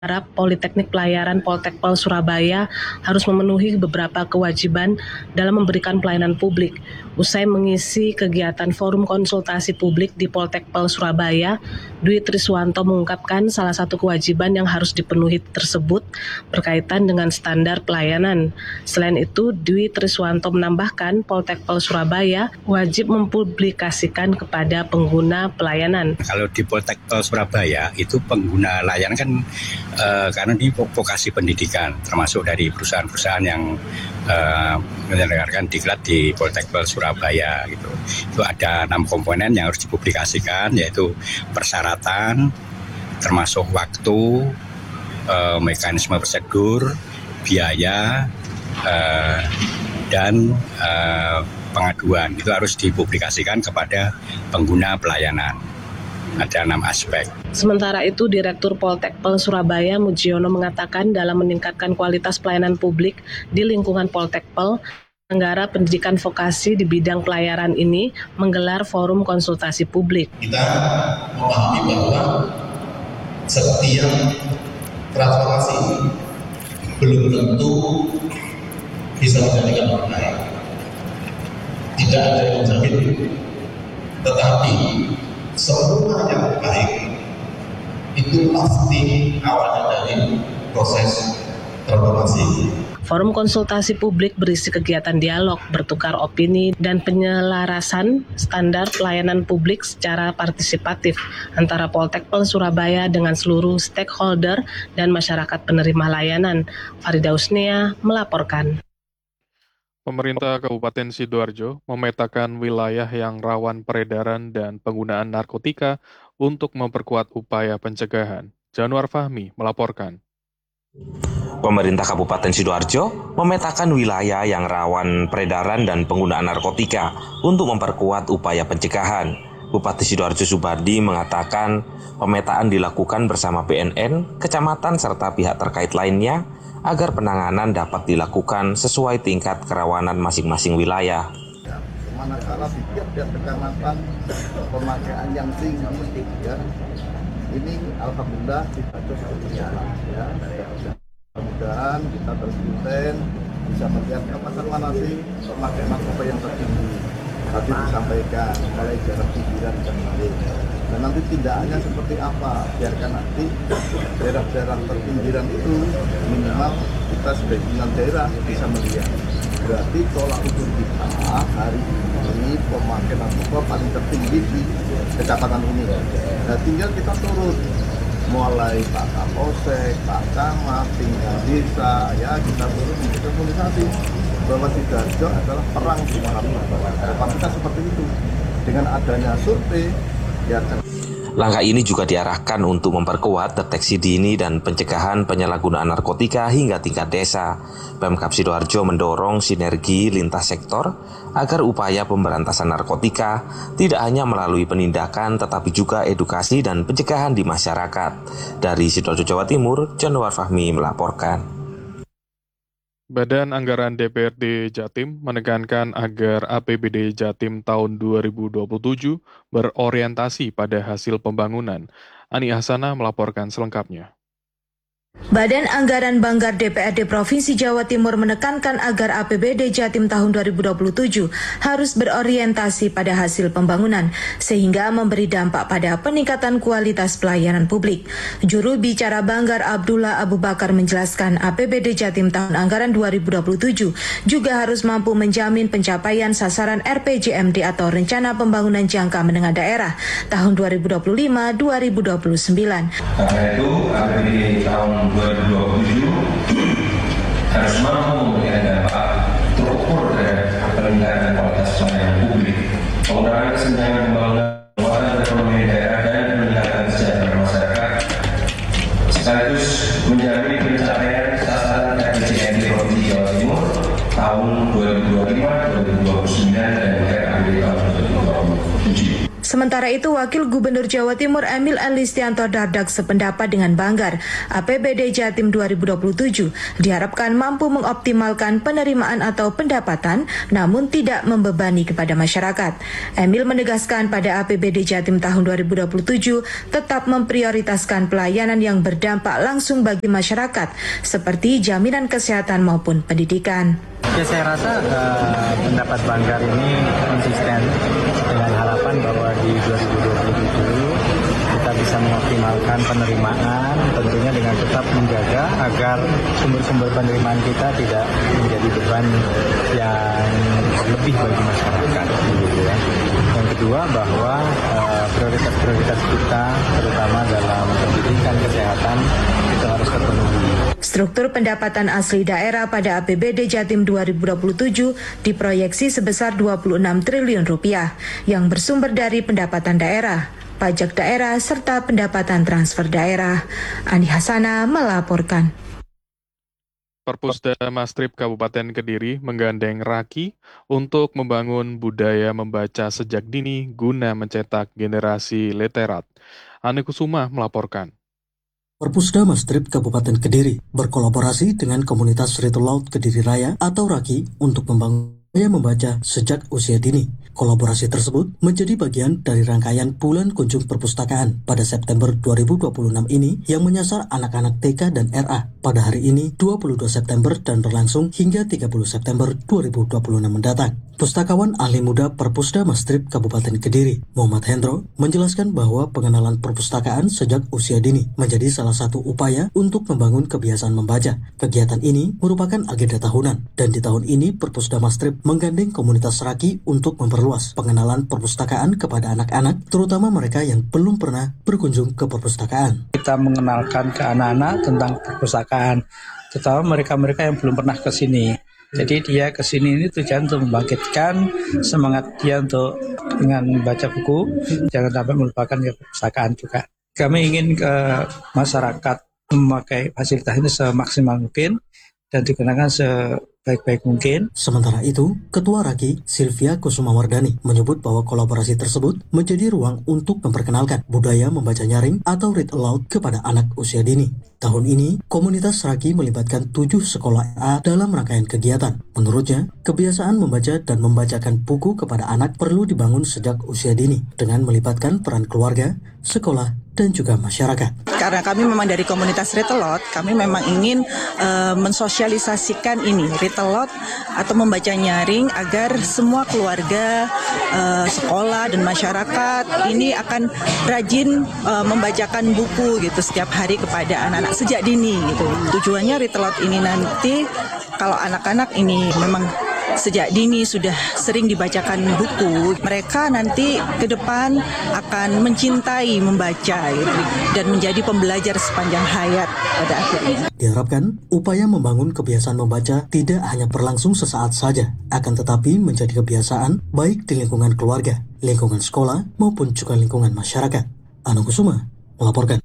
Politeknik Pelayaran Poltekpel Surabaya harus memenuhi beberapa kewajiban dalam memberikan pelayanan publik. Usai mengisi kegiatan forum konsultasi publik di Poltekpel Surabaya, Dwi Triswanto mengungkapkan salah satu kewajiban yang harus dipenuhi tersebut berkaitan dengan standar pelayanan. Selain itu, Dwi Triswanto menambahkan Poltekpel Surabaya wajib mempublikasikan kepada pengguna pelayanan. Kalau di Poltekpel Surabaya itu pengguna layanan kan karena di vokasi pendidikan, termasuk dari perusahaan-perusahaan yang menyelenggarakan diklat di Poltekpel Surabaya gitu. Itu ada 6 komponen yang harus dipublikasikan, yaitu persyaratan, termasuk waktu, mekanisme prosedur, biaya, dan pengaduan. Itu harus dipublikasikan kepada pengguna pelayanan. Ada 6 aspek. Sementara itu, Direktur Poltekpel Surabaya Mujiono mengatakan dalam meningkatkan kualitas pelayanan publik di lingkungan Poltekpel, Penyelenggara pendidikan vokasi di bidang pelayaran ini menggelar forum konsultasi publik. Kita memahami bahwa setiap transformasi belum tentu bisa menjadikan orang baik. Tidak ada yang menjamin, tetapi semua yang baik itu pasti awalnya dari proses transformasi. Forum konsultasi publik berisi kegiatan dialog, bertukar opini, dan penyelarasan standar pelayanan publik secara partisipatif antara Poltekpel Surabaya dengan seluruh stakeholder dan masyarakat penerima layanan. Farida Usnia melaporkan. Pemerintah Kabupaten Sidoarjo memetakan wilayah yang rawan peredaran dan penggunaan narkotika untuk memperkuat upaya pencegahan. Januar Fahmi melaporkan. Pemerintah Kabupaten Sidoarjo memetakan wilayah yang rawan peredaran dan penggunaan narkotika untuk memperkuat upaya pencegahan. Bupati Sidoarjo Subardi mengatakan pemetaan dilakukan bersama BNN, kecamatan serta pihak terkait lainnya agar penanganan dapat dilakukan sesuai tingkat kerawanan masing-masing wilayah. Manakala di tiap kecamatan pemakaian yang tinggi, ya, ini alhamdulillah kita terus berjalan, ya. Mudah-mudahan kita terus bisa melihat kawasan mana sih pemakaian narkoba yang tertinggi. Tadi disampaikan mulai jarak pikiran dan lain. Dan nanti tindakannya seperti apa? Biarkan nanti daerah-daerah terpinggiran itu minimal kita sebagai pimpinan daerah bisa melihat. Berarti tolak ukur kita hari ini pemakaian narkoba paling tertinggi di kecamatan ini. Nah, tinggal kita turun mulai Pak Kapolsek, Pak Camat, tinggal desa, ya kita turun untuk komunikasi bahwa Sidoarjo adalah perang di malam narkoba. Harapan kita seperti itu. Dengan adanya survei, ya. Langkah ini juga diarahkan untuk memperkuat deteksi dini dan pencegahan penyalahgunaan narkotika hingga tingkat desa. Pemkab Sidoarjo mendorong sinergi lintas sektor agar upaya pemberantasan narkotika tidak hanya melalui penindakan tetapi juga edukasi dan pencegahan di masyarakat. Dari Sidoarjo, Jawa Timur, Januar Fahmi melaporkan. Badan Anggaran DPRD Jatim menekankan agar APBD Jatim tahun 2027 berorientasi pada hasil pembangunan. Ani Ahsana melaporkan selengkapnya. Badan Anggaran Banggar DPRD Provinsi Jawa Timur menekankan agar APBD Jatim tahun 2027 harus berorientasi pada hasil pembangunan sehingga memberi dampak pada peningkatan kualitas pelayanan publik. Juru bicara Banggar Abdullah Abu Bakar menjelaskan APBD Jatim tahun anggaran 2027 juga harus mampu menjamin pencapaian sasaran RPJMD atau Rencana Pembangunan Jangka Menengah Daerah tahun 2025-2029. Karena itu APBD tahun 2027 harus mampu memberikan dampak terukur terhadap peningkatan kualitas pelayanan publik, pengurangan kesenjangan pembangunan, penguatan ekonomi daerah dan peningkatan kesejahteraan masyarakat, sekaligus menjamin pencapaian sasaran RPJMD Provinsi Jawa Timur tahun 2025, 2029 dan APBD tahun 2027. Sementara itu, Wakil Gubernur Jawa Timur Emil Elistianto Dardak sependapat dengan Banggar. APBD Jatim 2027 diharapkan mampu mengoptimalkan penerimaan atau pendapatan, namun tidak membebani kepada masyarakat. Emil menegaskan pada APBD Jatim tahun 2027 tetap memprioritaskan pelayanan yang berdampak langsung bagi masyarakat, seperti jaminan kesehatan maupun pendidikan. Ya, saya rasa pendapat Banggar ini konsisten dengan harapan bahwa di 2027 kita bisa mengoptimalkan penerimaan, tentunya dengan tetap menjaga agar sumber-sumber penerimaan kita tidak menjadi beban yang lebih bagi masyarakat. Gitu ya. Yang kedua, bahwa prioritas-prioritas kita, terutama dalam pendidikan, kesehatan, itu harus terpenuhi. Struktur pendapatan asli daerah pada APBD Jatim 2027 diproyeksi sebesar 26 triliun rupiah yang bersumber dari pendapatan daerah, pajak daerah, serta pendapatan transfer daerah. Ani Hasana melaporkan. Perpusda Mastrip Kabupaten Kediri menggandeng Raki untuk membangun budaya membaca sejak dini guna mencetak generasi literat. Ane Kusuma melaporkan. Perpusda Mastrip Kabupaten Kediri berkolaborasi dengan komunitas Read Aloud Kediri Raya atau Raki untuk membangun budaya membaca sejak usia dini. Kolaborasi tersebut menjadi bagian dari rangkaian Bulan Kunjung Perpustakaan pada September 2026 ini yang menyasar anak-anak TK dan RA pada hari ini 22 September dan berlangsung hingga 30 September 2026 mendatang. Pustakawan ahli muda Perpusda Mastrip Kabupaten Kediri, Muhammad Hendro, menjelaskan bahwa pengenalan perpustakaan sejak usia dini menjadi salah satu upaya untuk membangun kebiasaan membaca. Kegiatan ini merupakan agenda tahunan dan di tahun ini Perpusda Mastrip menggandeng komunitas Raki untuk memperluas pengenalan perpustakaan kepada anak-anak, terutama mereka yang belum pernah berkunjung ke perpustakaan. Kita mengenalkan ke anak-anak tentang perpustakaan, terutama mereka-mereka yang belum pernah ke sini. Jadi dia ke sini ini tujuan untuk membangkitkan semangat dia untuk dengan membaca buku, jangan sampai melupakan ke perpustakaan juga. Kami ingin ke masyarakat memakai fasilitas ini semaksimal mungkin dan digunakan sebaik-baik mungkin. Sementara itu, Ketua Raki Sylvia Kusumawardani menyebut bahwa kolaborasi tersebut menjadi ruang untuk memperkenalkan budaya membaca nyaring atau read aloud kepada anak usia dini. Tahun ini, komunitas Raki melibatkan 7 sekolah A dalam rangkaian kegiatan. Menurutnya, kebiasaan membaca dan membacakan buku kepada anak perlu dibangun sejak usia dini dengan melibatkan peran keluarga, sekolah, dan juga masyarakat. Karena kami memang dari komunitas Read Aloud, kami memang ingin mensosialisasikan ini, Read Aloud atau membaca nyaring agar semua keluarga, sekolah, dan masyarakat ini akan rajin membacakan buku gitu setiap hari kepada anak-anak sejak dini gitu. Tujuannya Read Aloud ini nanti kalau anak-anak ini memang sejak dini sudah sering dibacakan buku, mereka nanti ke depan akan mencintai membaca gitu, dan menjadi pembelajar sepanjang hayat pada akhirnya. Diharapkan upaya membangun kebiasaan membaca tidak hanya berlangsung sesaat saja, akan tetapi menjadi kebiasaan baik di lingkungan keluarga, lingkungan sekolah, maupun juga lingkungan masyarakat. Anu Kusuma melaporkan.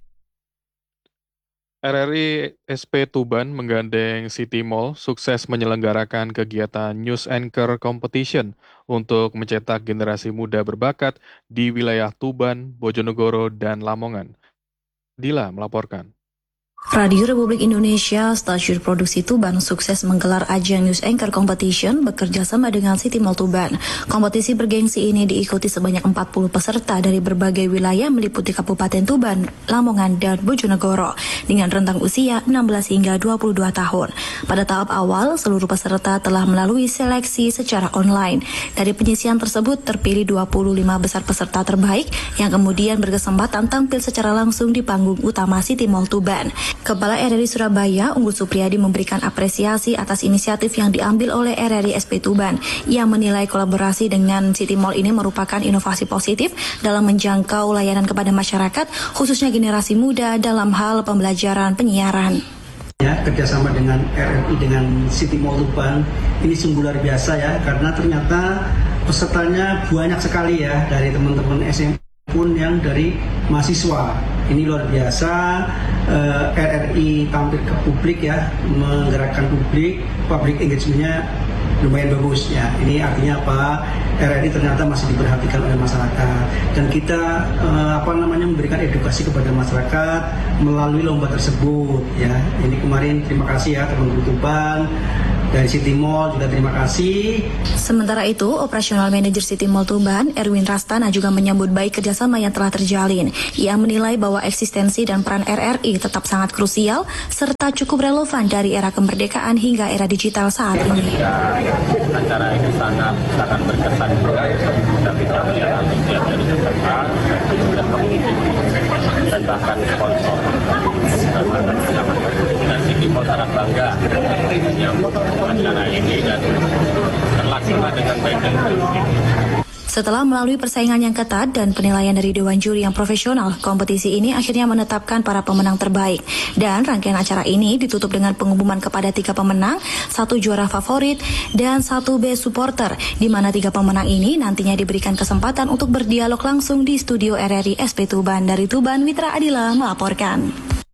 RRI SP Tuban menggandeng City Mall sukses menyelenggarakan kegiatan News Anchor Competition untuk mencetak generasi muda berbakat di wilayah Tuban, Bojonegoro, dan Lamongan. Dila melaporkan. Radio Republik Indonesia Stasiun Produksi Tuban sukses menggelar ajang News Anchor Competition bekerja sama dengan City Mall Tuban. Kompetisi bergengsi ini diikuti sebanyak 40 peserta dari berbagai wilayah meliputi Kabupaten Tuban, Lamongan, dan Bojonegoro dengan rentang usia 16 hingga 22 tahun. Pada tahap awal, seluruh peserta telah melalui seleksi secara online. Dari penyisian tersebut terpilih 25 besar peserta terbaik yang kemudian berkesempatan tampil secara langsung di panggung utama City Mall Tuban. Kepala RRI Surabaya, Unggul Supriyadi memberikan apresiasi atas inisiatif yang diambil oleh RRI SP Tuban. Ia menilai kolaborasi dengan City Mall ini merupakan inovasi positif dalam menjangkau layanan kepada masyarakat, khususnya generasi muda dalam hal pembelajaran penyiaran. Ya, kerjasama dengan RRI dengan City Mall Tuban ini sungguh luar biasa ya, karena ternyata pesertanya banyak sekali ya, dari teman-teman SMA pun yang dari mahasiswa. Ini luar biasa, RRI tampil ke publik ya, menggerakkan publik engagement-nya lumayan bagus ya. Ini artinya apa? RRI ternyata masih diperhatikan oleh masyarakat dan kita memberikan edukasi kepada masyarakat melalui lomba tersebut ya. Ini kemarin terima kasih ya teman-teman Tuban. Dari City Mall juga terima kasih. Sementara itu, Operasional Manager City Mall Tuban, Erwin Rastana juga menyambut baik kerjasama yang telah terjalin. Ia menilai bahwa eksistensi dan peran RRI tetap sangat krusial serta cukup relevan dari era kemerdekaan hingga era digital saat ini. Acara ini sangat berkesan kita bisa melihat antusias dari peserta dan bahkan sponsor dan City Mall sangat bangga menyambut acara ini dan terlaksana dengan baik dan benar. Setelah melalui persaingan yang ketat dan penilaian dari Dewan Juri yang profesional, kompetisi ini akhirnya menetapkan para pemenang terbaik. Dan rangkaian acara ini ditutup dengan pengumuman kepada 3 pemenang, 1 juara favorit, dan 1 best supporter, di mana 3 pemenang ini nantinya diberikan kesempatan untuk berdialog langsung di studio RRI SP Tuban. Dari Tuban, Witra Adila melaporkan.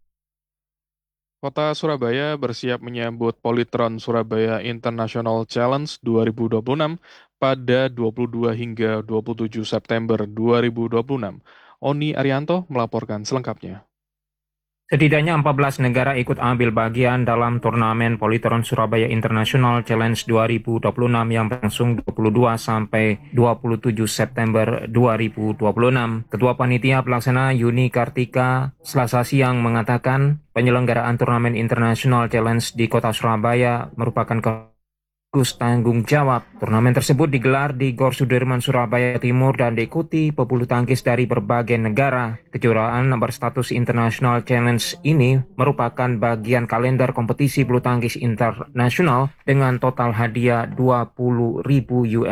Kota Surabaya bersiap menyambut Polytron Surabaya International Challenge 2026 pada 22 hingga 27 September 2026. Oni Arianto melaporkan selengkapnya. Setidaknya 14 negara ikut ambil bagian dalam turnamen Polytron Surabaya International Challenge 2026 yang berlangsung 22 sampai 27 September 2026. Ketua Panitia Pelaksana Yuni Kartika Selasa siang mengatakan penyelenggaraan turnamen International Challenge di Kota Surabaya merupakan tanggung jawab. Turnamen tersebut digelar di Gor Sudirman, Surabaya Timur dan diikuti pebulu tangkis dari berbagai negara. Kejuaraan berstatus International Challenge ini merupakan bagian kalender kompetisi bulu tangkis internasional dengan total hadiah $20,000.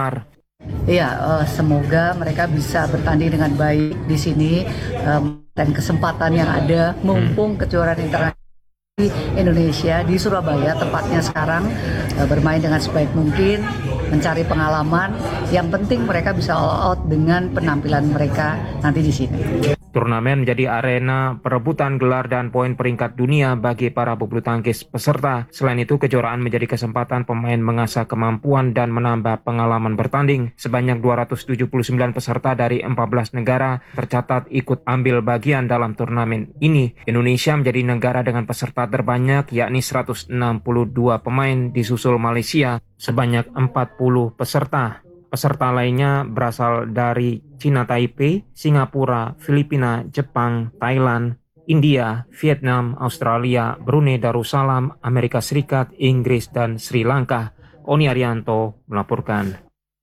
Iya, semoga mereka bisa bertanding dengan baik di sini dan kesempatan yang ada mumpung kejuaraan internasional Indonesia di Surabaya tepatnya sekarang bermain dengan sebaik mungkin, mencari pengalaman. Yang penting mereka bisa all out dengan penampilan mereka nanti di sini. Turnamen menjadi arena perebutan gelar dan poin peringkat dunia bagi para pebulu tangkis peserta. Selain itu, kejuaraan menjadi kesempatan pemain mengasah kemampuan dan menambah pengalaman bertanding. Sebanyak 279 peserta dari 14 negara tercatat ikut ambil bagian dalam turnamen ini. Indonesia menjadi negara dengan peserta terbanyak, yakni 162 pemain, disusul Malaysia sebanyak 40 peserta. Peserta lainnya berasal dari Cina Taipei, Singapura, Filipina, Jepang, Thailand, India, Vietnam, Australia, Brunei Darussalam, Amerika Serikat, Inggris, dan Sri Lanka. Oni Arianto melaporkan.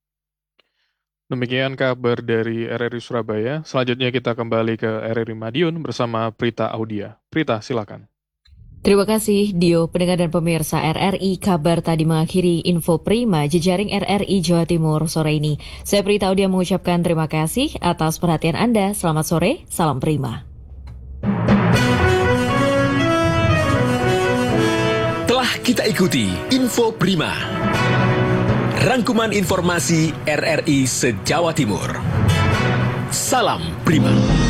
Demikian kabar dari RRI Surabaya. Selanjutnya kita kembali ke RRI Madiun bersama Prita Audia. Prita, silakan. Terima kasih, Dio. Pendengar dan pemirsa RRI, kabar tadi mengakhiri info prima jejaring RRI Jawa Timur sore ini. Saya Prita Audia mengucapkan terima kasih atas perhatian Anda. Selamat sore, salam prima. Telah kita ikuti info prima. Rangkuman informasi RRI se-Jawa Timur. Salam prima.